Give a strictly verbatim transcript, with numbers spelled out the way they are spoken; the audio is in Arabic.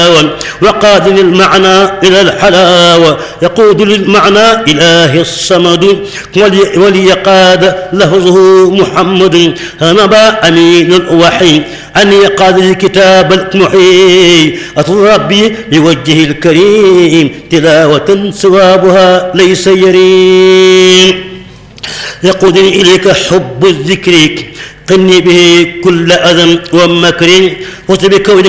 وقاد المعنى إلى الحلاوة يقود للمعنى إله الصمد وليقاد لفظه محمد نبا أمين الوحي أن يقاد الكتاب المحيي أطلب ربي بوجهه الكريم تلاوة ثوابها ليس يريم يقودني إليك حب الذكر قني به كل أذى ومكر وبكونك